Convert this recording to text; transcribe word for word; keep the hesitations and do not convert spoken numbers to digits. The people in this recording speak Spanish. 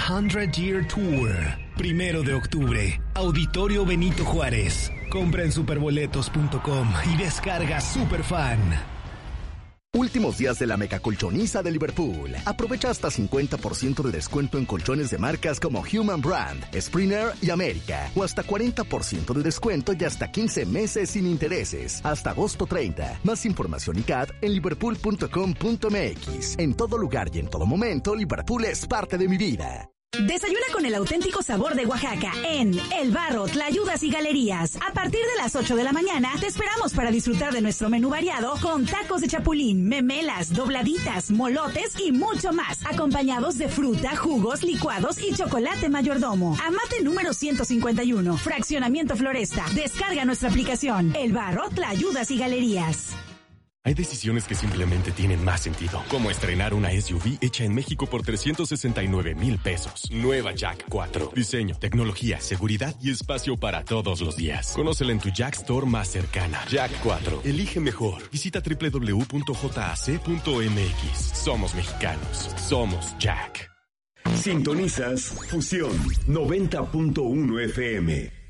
Hundred Year Tour. Primero de octubre, Auditorio Benito Juárez. Compra en superboletos punto com y descarga Superfan. Últimos días de la megacolchoniza de Liverpool. Aprovecha hasta cincuenta por ciento de descuento en colchones de marcas como Human Brand, Springer y América. O hasta cuarenta por ciento de descuento y hasta quince meses sin intereses. Hasta agosto treinta. Más información y C A D en liverpool punto com punto m x. En todo lugar y en todo momento, Liverpool es parte de mi vida. Desayuna con el auténtico sabor de Oaxaca en El Barro, Tlayudas y Galerías. A partir de las ocho de la mañana te esperamos para disfrutar de nuestro menú variado con tacos de chapulín, memelas, dobladitas, molotes y mucho más, acompañados de fruta, jugos, licuados y chocolate mayordomo. Amate número ciento cincuenta y uno, Fraccionamiento Floresta. Descarga nuestra aplicación El Barro, Tlayudas y Galerías. Hay decisiones que simplemente tienen más sentido, como estrenar una S U V hecha en México por trescientos sesenta y nueve mil pesos. Nueva Jack cuatro. Diseño, tecnología, seguridad y espacio para todos los días. Conócela en tu Jack Store más cercana. Jack cuatro. Elige mejor. Visita doble u doble u doble u punto j a c punto m x. Somos mexicanos. Somos Jack. Sintonizas Fusión noventa punto uno F M.